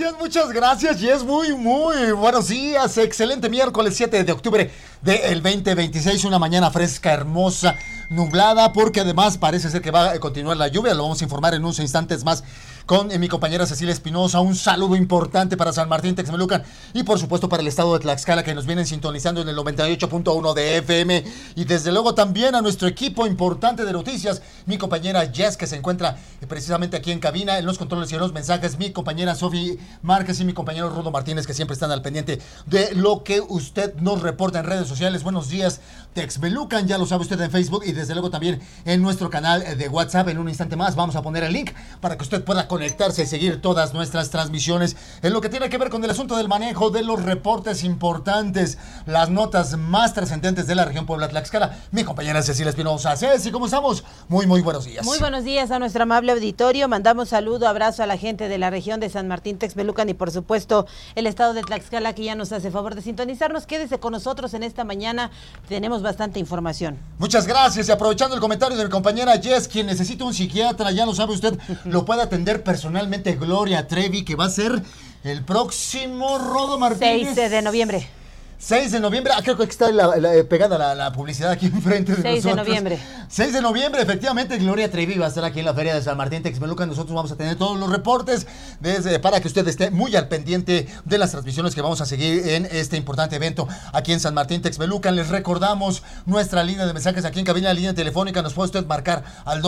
gracias, Jess, muy buenos días, excelente miércoles 7 de octubre del 2026, una mañana fresca, hermosa, nublada, porque además parece ser que va a continuar la lluvia, lo vamos a informar en unos instantes más con mi compañera Cecilia Espinosa. Un saludo importante para San Martín Texmelucan y por supuesto para el estado de Tlaxcala, que nos vienen sintonizando en el 98.1 de FM, y desde luego también a nuestro equipo importante de noticias, mi compañera Jess, que se encuentra precisamente aquí en cabina, en los controles y en los mensajes, mi compañera Sofi Márquez y mi compañero Rudo Martínez, que siempre están al pendiente de lo que usted nos reporta en redes sociales. Buenos días, Texmelucan, ya lo sabe usted en Facebook y desde luego también en nuestro canal de WhatsApp. En un instante más vamos a poner el link para que usted pueda conectarse y seguir todas nuestras transmisiones en lo que tiene que ver con el asunto del manejo de los reportes importantes, las notas más trascendentes de la región Puebla-Tlaxcala. Mi compañera Cecilia Espinosa. Ceci, ¿cómo estamos? Muy buenos días. Muy buenos días a nuestro amable auditorio. Mandamos saludo, abrazo a la gente de la región de San Martín Texmelucan y por supuesto el estado de Tlaxcala, que ya nos hace favor de sintonizarnos. Quédese con nosotros en esta mañana, tenemos bastante información. Muchas gracias, y aprovechando el comentario de mi compañera Jess, quien necesita un psiquiatra, ya lo sabe usted, lo puede atender personalmente Gloria Trevi, que va a ser el próximo Rodo Martínez. 6 de noviembre. 6 de noviembre, creo que está pegada la publicidad aquí enfrente de 6 nosotros. 6 de noviembre. 6 de noviembre, efectivamente, Gloria Trevi va a estar aquí en la Feria de San Martín Texmelucan. Nosotros vamos a tener todos los reportes para que usted esté muy al pendiente de las transmisiones que vamos a seguir en este importante evento aquí en San Martín Texmelucan. Les recordamos nuestra línea de mensajes aquí en cabina, la línea telefónica. Nos puede usted marcar al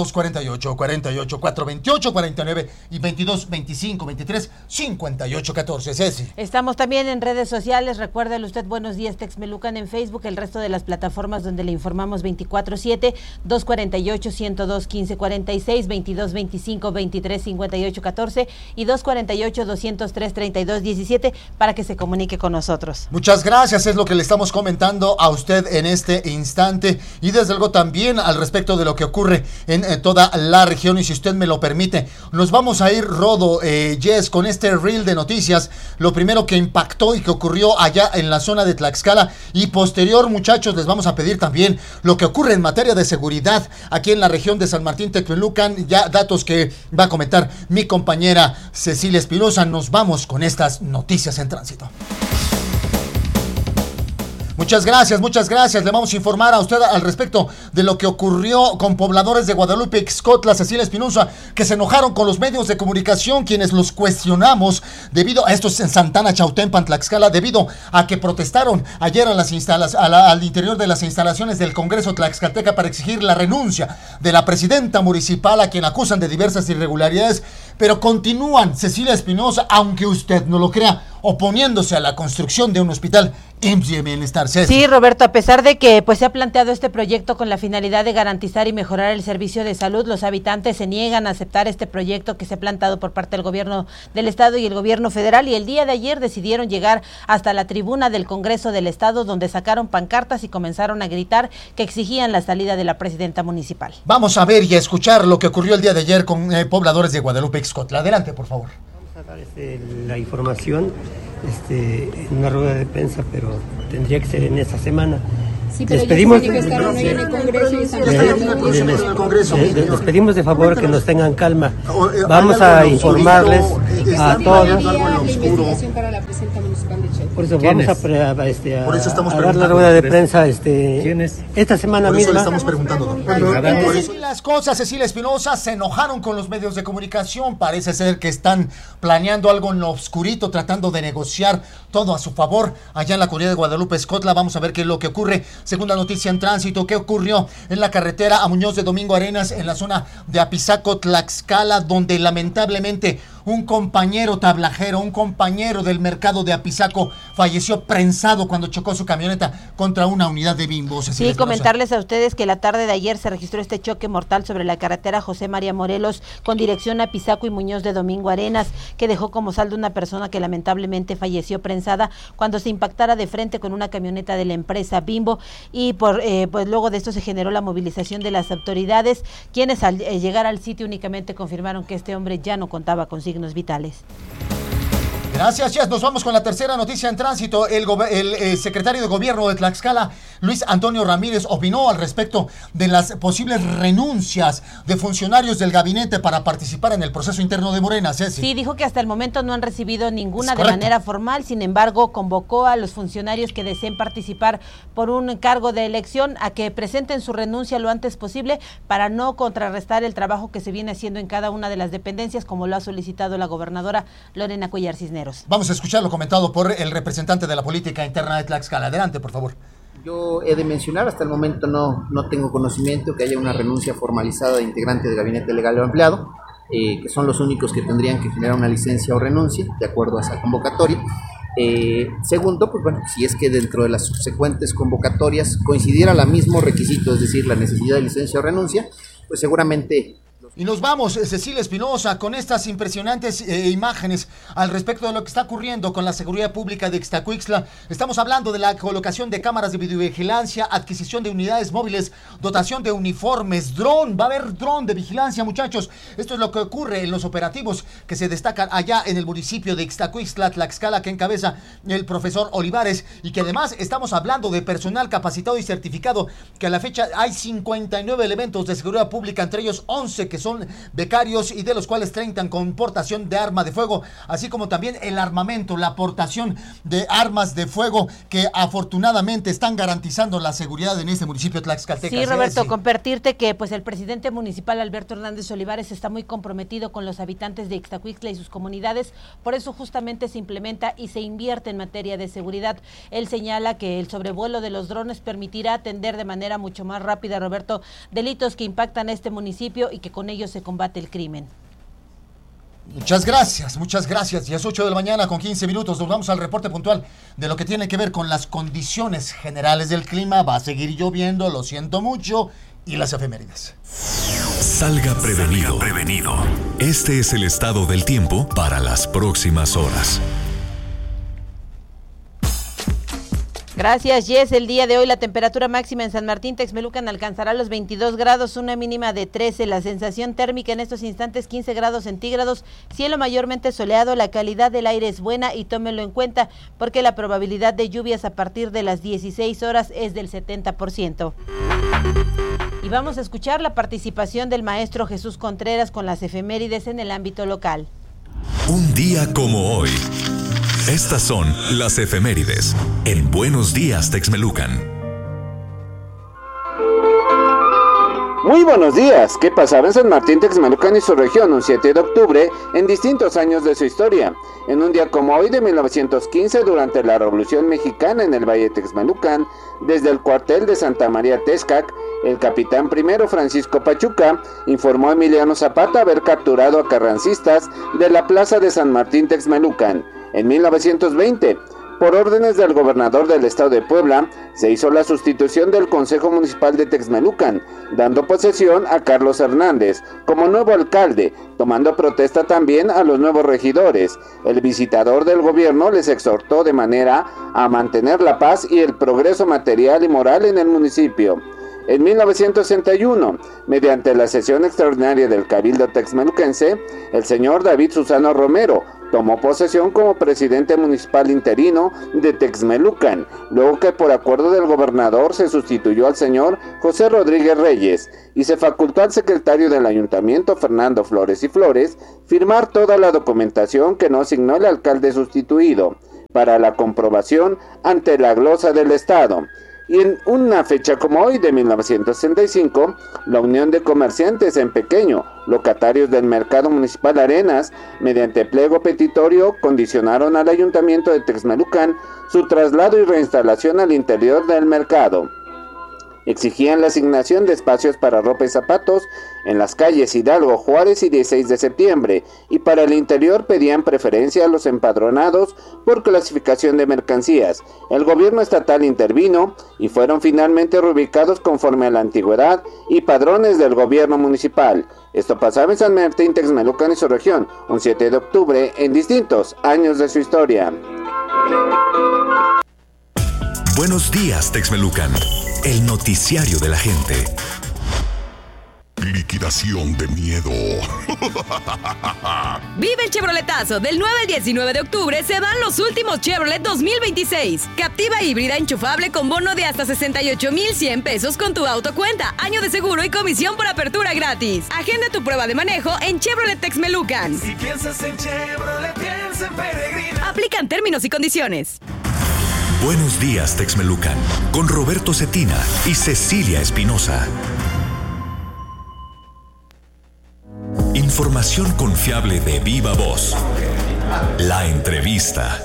248-428-49 y 22-25-23-58-14. Ceci. Estamos también en redes sociales, recuérdele usted, Buenos Días Texmelucan en Facebook, el resto de las plataformas donde le informamos 24/7, 248-102-1546, 22-25-23-58-14 y 248-203-32-17 para que se comunique con nosotros. Muchas gracias, es lo que le estamos comentando a usted en este instante, y desde luego también al respecto de lo que ocurre en toda la región. Y si usted me lo permite, nos vamos a ir, Rodo, Jess, con este reel de noticias, lo primero que impactó y que ocurrió allá en la zona de Tlaxcala, y posterior, muchachos, les vamos a pedir también lo que ocurre en materia de seguridad aquí en la región de San Martín Texmelucan, ya datos que va a comentar mi compañera Cecilia Espinosa. Nos vamos con estas noticias en tránsito. Muchas gracias. Le vamos a informar a usted al respecto de lo que ocurrió con pobladores de Guadalupe, Ixcotla, Cecilia Espinosa, que se enojaron con los medios de comunicación, quienes los cuestionamos debido a esto en Santana, Chautempan, Tlaxcala, debido a que protestaron ayer al interior de las instalaciones del Congreso Tlaxcalteca para exigir la renuncia de la presidenta municipal, a quien acusan de diversas irregularidades, pero continúan, Cecilia Espinosa, aunque usted no lo crea, oponiéndose a la construcción de un hospital IMSS y Bienestar. Sí, Roberto, a pesar de que se ha planteado este proyecto con la finalidad de garantizar y mejorar el servicio de salud, los habitantes se niegan a aceptar este proyecto que se ha plantado por parte del gobierno del estado y el gobierno federal, y el día de ayer decidieron llegar hasta la tribuna del Congreso del Estado, donde sacaron pancartas y comenzaron a gritar que exigían la salida de la presidenta municipal. Vamos a ver y a escuchar lo que ocurrió el día de ayer con pobladores de Guadalupe, Ixcotla. Adelante, por favor. A dar la información en una rueda de prensa, pero tendría que ser en esta semana. Sí, pero les pedimos hoy en el Congreso y les pedimos de favor que nos tengan calma. Vamos a informarles a todos. Por eso vamos a dar la rueda de prensa esta semana misma. Le estamos preguntando. Las cosas, Cecilia Espinosa, se enojaron con los medios de comunicación. Parece ser que están planeando algo en lo oscurito, tratando de negociar todo a su favor allá en la comunidad de Guadalupe, Ixcotla. Vamos a ver qué es lo que ocurre. Segunda noticia en tránsito, ¿qué ocurrió en la carretera a Muñoz de Domingo Arenas, en la zona de Apizaco, Tlaxcala, donde lamentablemente un compañero tablajero, un compañero del mercado de Apizaco falleció prensado cuando chocó su camioneta contra una unidad de Bimbo? Sí, comentarles a ustedes que la tarde de ayer se registró este choque mortal sobre la carretera José María Morelos con dirección a Apizaco y Muñoz de Domingo Arenas, que dejó como saldo una persona que lamentablemente falleció prensada cuando se impactara de frente con una camioneta de la empresa Bimbo, y pues luego de esto se generó la movilización de las autoridades, quienes al llegar al sitio únicamente confirmaron que este hombre ya no contaba con signos vitales. Gracias, Jess. Nos vamos con la tercera noticia en tránsito. El secretario de Gobierno de Tlaxcala, Luis Antonio Ramírez, opinó al respecto de las posibles renuncias de funcionarios del gabinete para participar en el proceso interno de Morena. Ceci. Sí, dijo que hasta el momento no han recibido ninguna de manera formal, sin embargo, convocó a los funcionarios que deseen participar por un cargo de elección a que presenten su renuncia lo antes posible para no contrarrestar el trabajo que se viene haciendo en cada una de las dependencias, como lo ha solicitado la gobernadora Lorena Cuellar Cisneros. Vamos a escuchar lo comentado por el representante de la política interna de Tlaxcala. Adelante, por favor. Yo he de mencionar, hasta el momento no tengo conocimiento que haya una renuncia formalizada de integrante del gabinete legal o empleado, que son los únicos que tendrían que generar una licencia o renuncia, de acuerdo a esa convocatoria. Segundo, pues bueno, si es que dentro de las subsecuentes convocatorias coincidiera el mismo requisito, es decir, la necesidad de licencia o renuncia, pues seguramente... Y nos vamos, Cecilia Espinosa, con estas impresionantes imágenes al respecto de lo que está ocurriendo con la seguridad pública de Ixtacuixtla. Estamos hablando de la colocación de cámaras de videovigilancia, adquisición de unidades móviles, dotación de uniformes, dron. Va a haber dron de vigilancia, muchachos. Esto es lo que ocurre en los operativos que se destacan allá en el municipio de Ixtacuixtla, Tlaxcala, que encabeza el profesor Olivares, y que además estamos hablando de personal capacitado y certificado, que a la fecha hay 59 elementos de seguridad pública, entre ellos 11 que son becarios, y de los cuales 30 con portación de arma de fuego, así como también el armamento, la aportación de armas de fuego, que afortunadamente están garantizando la seguridad en este municipio tlaxcalteca. Sí, Roberto, compartirte que pues el presidente municipal Alberto Hernández Olivares está muy comprometido con los habitantes de Ixtacuixtla y sus comunidades, por eso justamente se implementa y se invierte en materia de seguridad. Él señala que el sobrevuelo de los drones permitirá atender de manera mucho más rápida, Roberto, delitos que impactan a este municipio y que con ello se combate el crimen. Muchas gracias. Ya es 8 de la mañana con 15 minutos. Nos vamos al reporte puntual de lo que tiene que ver con las condiciones generales del clima. Va a seguir lloviendo, lo siento mucho, y las efemérides. Salga prevenido. Este es el estado del tiempo para las próximas horas. Gracias, Jess. El día de hoy la temperatura máxima en San Martín Texmelucan alcanzará los 22 grados, una mínima de 13. La sensación térmica en estos instantes 15 grados centígrados, cielo mayormente soleado, la calidad del aire es buena y tómenlo en cuenta porque la probabilidad de lluvias a partir de las 16 horas es del 70%. Y vamos a escuchar la participación del maestro Jesús Contreras con las efemérides en el ámbito local. Un día como hoy. Estas son las efemérides en Buenos Días Texmelucan. Muy buenos días. ¿Qué pasaba en San Martín Texmelucan y su región un 7 de octubre en distintos años de su historia? En un día como hoy de 1915, durante la Revolución Mexicana en el Valle de Texmelucan, desde el cuartel de Santa María Texcac, el capitán primero Francisco Pachuca informó a Emiliano Zapata haber capturado a carrancistas de la plaza de San Martín Texmelucan. En 1920, por órdenes del gobernador del estado de Puebla, se hizo la sustitución del Consejo Municipal de Texmelucan, dando posesión a Carlos Hernández como nuevo alcalde, tomando protesta también a los nuevos regidores. El visitador del gobierno les exhortó de manera a mantener la paz y el progreso material y moral en el municipio. En 1961, mediante la sesión extraordinaria del Cabildo Texmeluquense, el señor David Susano Romero tomó posesión como presidente municipal interino de Texmelucan, luego que por acuerdo del gobernador se sustituyó al señor José Rodríguez Reyes y se facultó al secretario del ayuntamiento Fernando Flores y Flores firmar toda la documentación que no asignó el alcalde sustituido para la comprobación ante la glosa del estado. Y en una fecha como hoy de 1965, la Unión de Comerciantes en Pequeño, locatarios del Mercado Municipal Arenas, mediante pliego petitorio, condicionaron al Ayuntamiento de Texmelucan su traslado y reinstalación al interior del mercado. Exigían la asignación de espacios para ropa y zapatos en las calles Hidalgo, Juárez y 16 de septiembre, y para el interior pedían preferencia a los empadronados por clasificación de mercancías. El gobierno estatal intervino y fueron finalmente reubicados conforme a la antigüedad y padrones del gobierno municipal. Esto pasaba en San Martín Texmelucan y su región, un 7 de octubre en distintos años de su historia. Buenos días, Texmelucan, el noticiario de la gente. liquidación de miedo. Vive el Chevroletazo. Del 9 al 19 de octubre se dan los últimos Chevrolet 2026. Captiva híbrida enchufable con bono de hasta 68,100 pesos con tu autocuenta, año de seguro y comisión por apertura gratis. Agenda tu prueba de manejo en Chevrolet Texmelucan. Si piensas en Chevrolet, piensa en Peregrino. Aplican términos y condiciones. Buenos días, Texmelucan, con Roberto Cetina y Cecilia Espinosa. Información confiable de viva voz. La entrevista.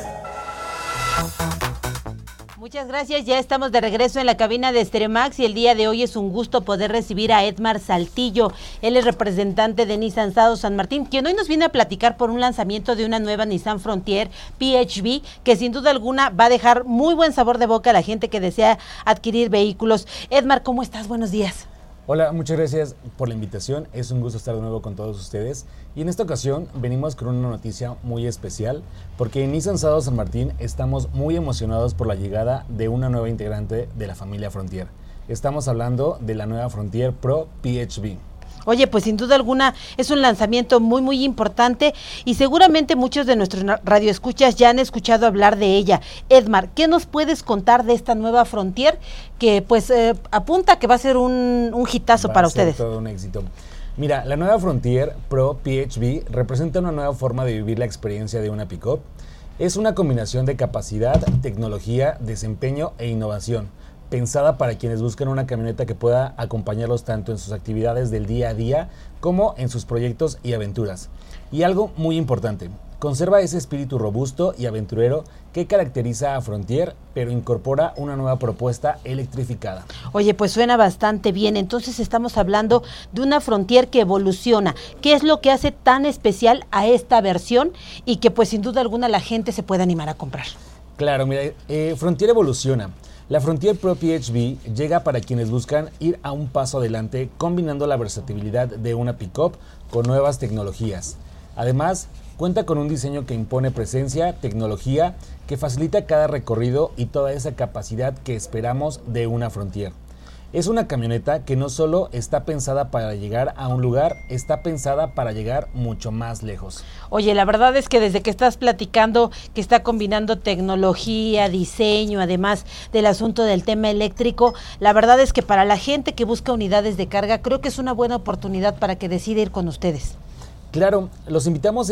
Muchas gracias, ya estamos de regreso en la cabina de Stereomax y el día de hoy es un gusto poder recibir a Edmar Saltillo. Él es representante de Nissan Sado San Martín, quien hoy nos viene a platicar por un lanzamiento de una nueva Nissan Frontier PHEV, que sin duda alguna va a dejar muy buen sabor de boca a la gente que desea adquirir vehículos. Edmar, ¿cómo estás? Buenos días. Hola, muchas gracias por la invitación, es un gusto estar de nuevo con todos ustedes y en esta ocasión venimos con una noticia muy especial porque en Nissan Sado San Martín estamos muy emocionados por la llegada de una nueva integrante de la familia Frontier. Estamos hablando de la nueva Frontier Pro PHEV. Oye, pues sin duda alguna es un lanzamiento muy importante y seguramente muchos de nuestros radioescuchas ya han escuchado hablar de ella. Edmar, ¿qué nos puedes contar de esta nueva Frontier que pues apunta que va a ser un hitazo para ustedes? Todo un éxito. Mira, la nueva Frontier Pro PHEV representa una nueva forma de vivir la experiencia de una pick-up. Es una combinación de capacidad, tecnología, desempeño e innovación, pensada para quienes buscan una camioneta que pueda acompañarlos tanto en sus actividades del día a día como en sus proyectos y aventuras. Y algo muy importante, conserva ese espíritu robusto y aventurero que caracteriza a Frontier, pero incorpora una nueva propuesta electrificada. Oye, pues suena bastante bien. Entonces estamos hablando de una Frontier que evoluciona. ¿Qué es lo que hace tan especial a esta versión y que pues sin duda alguna la gente se puede animar a comprar? Claro, mira, Frontier evoluciona. La Frontier Pro PHEV llega para quienes buscan ir a un paso adelante combinando la versatilidad de una pick-up con nuevas tecnologías. Además, cuenta con un diseño que impone presencia, tecnología, que facilita cada recorrido y toda esa capacidad que esperamos de una Frontier. Es una camioneta que no solo está pensada para llegar a un lugar, está pensada para llegar mucho más lejos. Oye, la verdad es que desde que estás platicando que está combinando tecnología, diseño, además del asunto del tema eléctrico, la verdad es que para la gente que busca unidades de carga, creo que es una buena oportunidad para que decida ir con ustedes. Claro, los invitamos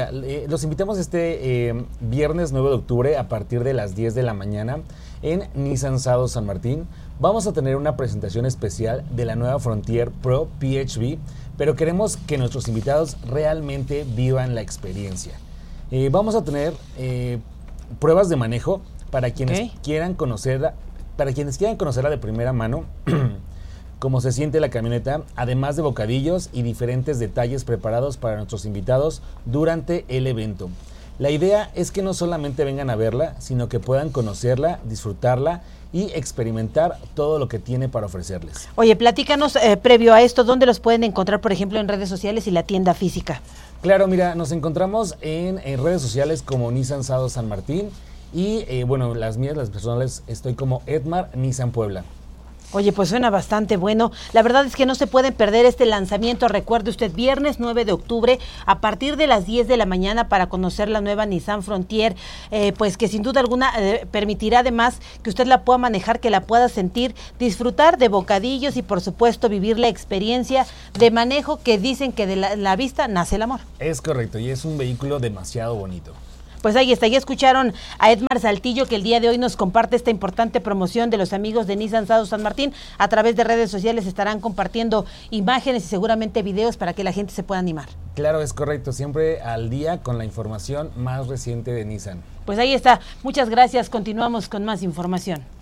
viernes 9 de octubre a partir de las 10 de la mañana en Nissan Sado San Martín. Vamos a tener una presentación especial de la nueva Frontier Pro PHEV, pero queremos que nuestros invitados realmente vivan la experiencia. Vamos a tener pruebas de manejo para quienes quieran conocerla de primera mano. Cómo se siente la camioneta, además de bocadillos y diferentes detalles preparados para nuestros invitados durante el evento. La idea es que no solamente vengan a verla, sino que puedan conocerla, disfrutarla y experimentar todo lo que tiene para ofrecerles. Oye, platícanos previo a esto, ¿dónde los pueden encontrar, por ejemplo, en redes sociales y la tienda física? Claro, mira, nos encontramos en redes sociales como Nissan Sado San Martín y, las mías, las personales, estoy como Edmar Nissan Puebla. Oye, pues suena bastante bueno. La verdad es que no se pueden perder este lanzamiento. Recuerde usted, viernes 9 de octubre, a partir de las 10 de la mañana para conocer la nueva Nissan Frontier, pues que sin duda alguna permitirá además que usted la pueda manejar, que la pueda sentir, disfrutar de bocadillos y por supuesto vivir la experiencia de manejo que dicen que de la vista nace el amor. Es correcto, y es un vehículo demasiado bonito. Pues ahí está, ya escucharon a Edmar Saltillo que el día de hoy nos comparte esta importante promoción de los amigos de Nissan Sado San Martín. A través de redes sociales estarán compartiendo imágenes y seguramente videos para que la gente se pueda animar. Claro, es correcto, siempre al día con la información más reciente de Nissan. Pues ahí está, muchas gracias, continuamos con más información.